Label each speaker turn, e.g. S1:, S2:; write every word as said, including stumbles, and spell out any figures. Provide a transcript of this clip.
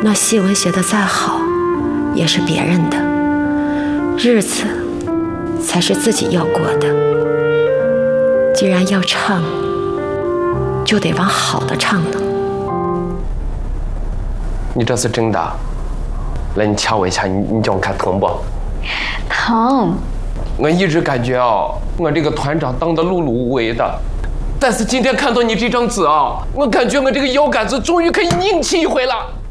S1: 那戏文写得再好，也是别人的，日子才是自己要过的。既然要唱，就得往好的唱呢。
S2: 你这是真的？来，你瞧我一下，你你叫我看疼不？
S3: 疼。
S2: 我一直感觉啊，我这个团长当得碌碌无为的，但是今天看到你这张纸啊，我感觉我这个腰杆子终于可以硬气一回了。